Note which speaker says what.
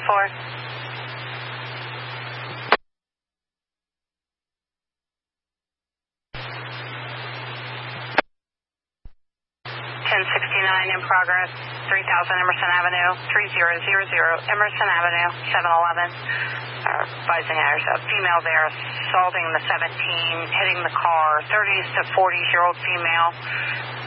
Speaker 1: 1069 in progress, 3000 Emerson Avenue, 3000 Emerson Avenue, 711. Advising there's a female there assaulting the 17, hitting the car, 30s to 40-year-old female.